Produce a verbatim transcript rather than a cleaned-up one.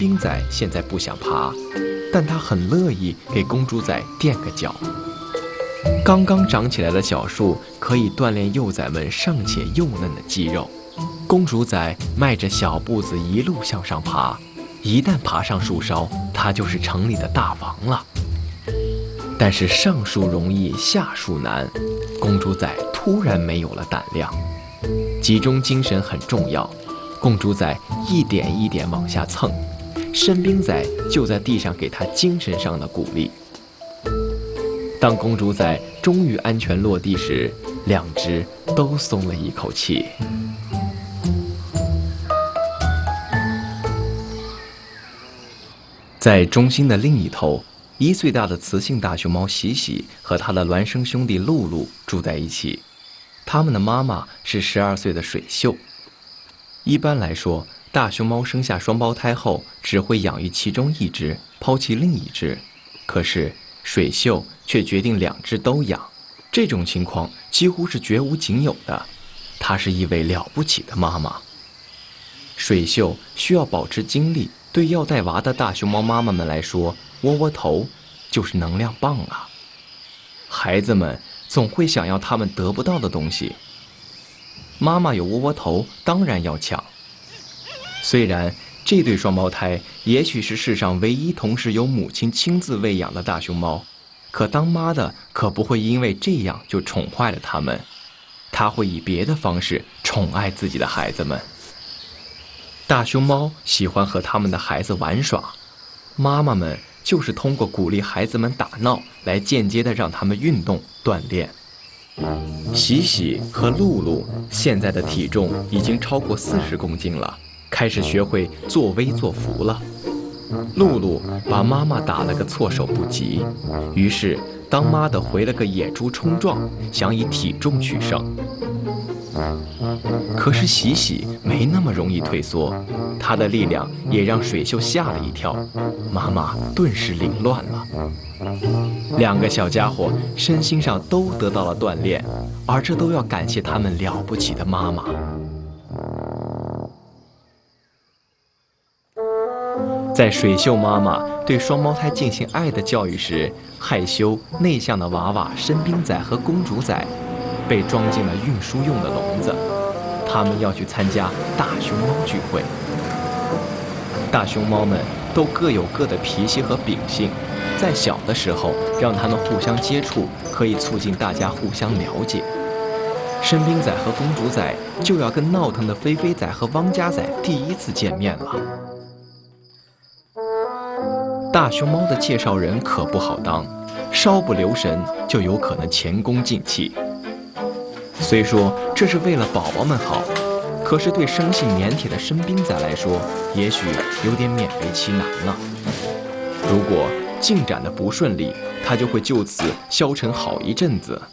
兵仔现在不想爬，但他很乐意给公主仔垫个脚。刚刚长起来的小树可以锻炼幼崽们尚且幼嫩的肌肉。公主仔迈着小步子一路向上爬，一旦爬上树梢，她就是城里的大王了。但是上树容易下树难，公主仔突然没有了胆量。集中精神很重要，公主仔一点一点往下蹭，申兵仔就在地上给她精神上的鼓励。当公主仔终于安全落地时，两只都松了一口气。在中心的另一头，一岁大的雌性大熊猫喜喜和它的孪生兄弟露露住在一起。他们的妈妈是十二岁的水秀。一般来说，大熊猫生下双胞胎后只会养育其中一只，抛弃另一只。可是水秀却决定两只都养，这种情况几乎是绝无仅有的。她是一位了不起的妈妈。水秀需要保持精力，对要带娃的大熊猫妈妈们来说，窝窝头就是能量棒啊。孩子们总会想要他们得不到的东西，妈妈有窝窝头，当然要抢。虽然这对双胞胎也许是世上唯一同时由母亲亲自喂养的大熊猫，可当妈的可不会因为这样就宠坏了它们，她会以别的方式宠爱自己的孩子们。大熊猫喜欢和他们的孩子玩耍，妈妈们就是通过鼓励孩子们打闹来间接的让他们运动锻炼。喜喜和露露现在的体重已经超过四十公斤了，开始学会作威作福了。露露把妈妈打了个措手不及，于是当妈的回了个野猪冲撞，想以体重取胜。可是喜喜没那么容易退缩，她的力量也让水秀吓了一跳，妈妈顿时凌乱了。两个小家伙身心上都得到了锻炼，而这都要感谢他们了不起的妈妈。在水秀妈妈对双胞胎进行爱的教育时，害羞内向的娃娃申兵仔和公主仔被装进了运输用的笼子，他们要去参加大熊猫聚会。大熊猫们都各有各的脾气和秉性，在小的时候让他们互相接触，可以促进大家互相了解。申兵仔和公主仔就要跟闹腾的菲菲仔和汪家仔第一次见面了。大熊猫的介绍人可不好当，稍不留神就有可能前功尽弃。虽说这是为了宝宝们好，可是对生性腼腆的申兵仔来说，也许有点勉为其难了。如果进展的不顺利，他就会就此消沉好一阵子。